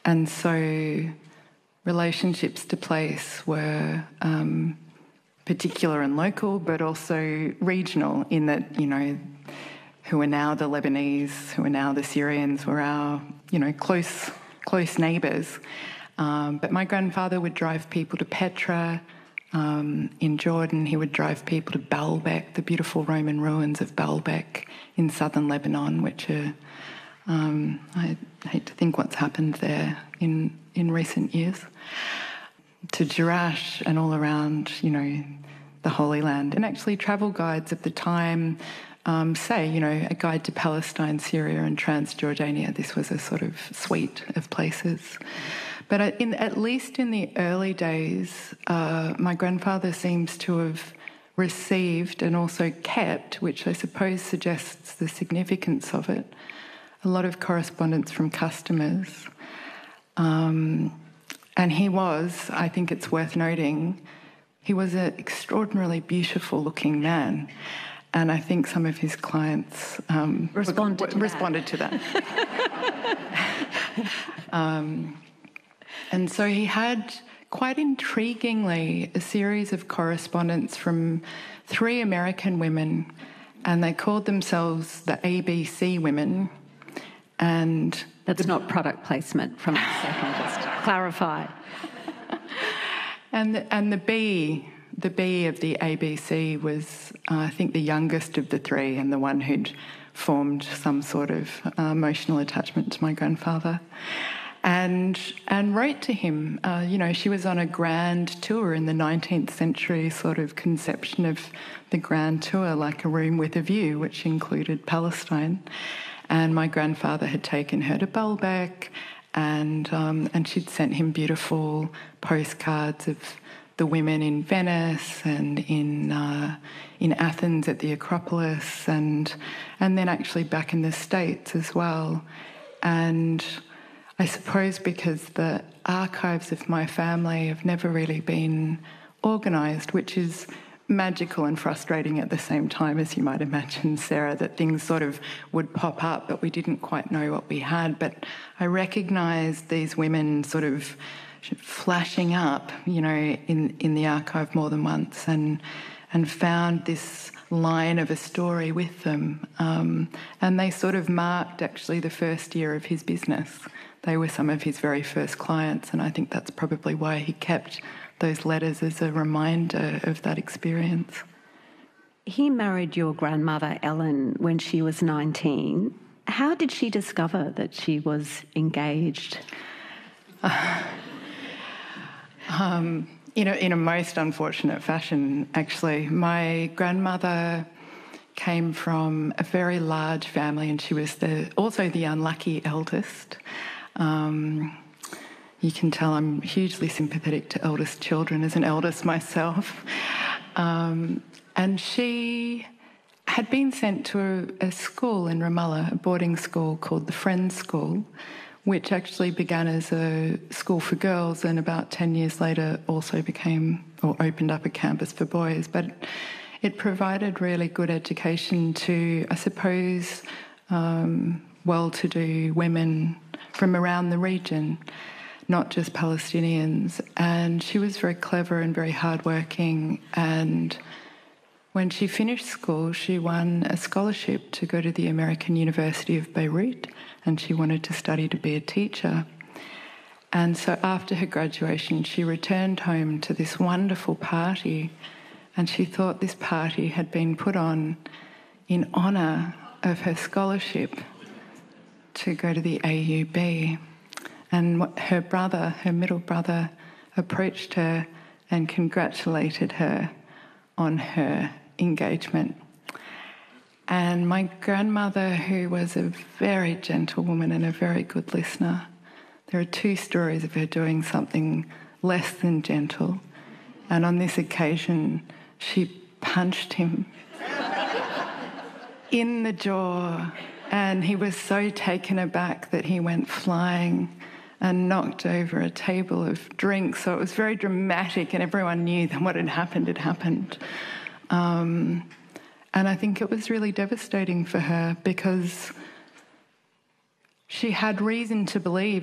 And so relationships to place were particular and local, but also regional in that, you know, who are now the Lebanese, who are now the Syrians, were our, you know, close neighbours. But my grandfather would drive people to Petra in Jordan. He would drive people to Baalbek, the beautiful Roman ruins of Baalbek in southern Lebanon, which are, I hate to think what's happened there in recent years, to Jerash and all around, you know, the Holy Land. And actually travel guides of the time say, you know, a guide to Palestine, Syria and Transjordania. This was a sort of suite of places. But at least in the early days, my grandfather seems to have received and also kept, which I suppose suggests the significance of it, a lot of correspondence from customers. And he was, I think it's worth noting, he was an extraordinarily beautiful-looking man. And I think some of his clients responded to that. And so he had, quite intriguingly, a series of correspondence from 3 American women, and they called themselves the ABC women. And that's not product placement from a second, just to clarify. And the B of the ABC was, I think, the youngest of the 3 and the one who'd formed some sort of emotional attachment to my grandfather. And wrote to him. You know, she was on a grand tour in the 19th century sort of conception of the grand tour, like a room with a view, which included Palestine. And my grandfather had taken her to Baalbek, and she'd sent him beautiful postcards of the women in Venice and in Athens at the Acropolis, and then actually back in the States as well. And I suppose because the archives of my family have never really been organised, which is magical and frustrating at the same time, as you might imagine, Sarah, that things sort of would pop up, but we didn't quite know what we had. But I recognised these women sort of flashing up, you know, in the archive more than once, and found this line of a story with them. And they sort of marked, actually, the first year of his business. They were some of his very first clients, and I think that's probably why he kept those letters as a reminder of that experience. He married your grandmother, Ellen, when she was 19. How did she discover that she was engaged? In a most unfortunate fashion, actually. My grandmother came from a very large family, and she was also the unlucky eldest. You can tell I'm hugely sympathetic to eldest children as an eldest myself. And she had been sent to a school in Ramallah, a boarding school called the Friends School, which actually began as a school for girls and about 10 years later also opened up a campus for boys. But it provided really good education to, I suppose, well-to-do women from around the region, not just Palestinians. And she was very clever and very hardworking. And when she finished school, she won a scholarship to go to the American University of Beirut, and she wanted to study to be a teacher. And so after her graduation, she returned home to this wonderful party, and she thought this party had been put on in honour of her scholarship to go to the AUB. And her middle brother, approached her and congratulated her on her engagement. And my grandmother, who was a very gentle woman and a very good listener, there are 2 stories of her doing something less than gentle. And on this occasion, she punched him in the jaw. And he was so taken aback that he went flying and knocked over a table of drinks. So it was very dramatic, and everyone knew that what had happened had happened. And I think it was really devastating for her, because she had reason to believe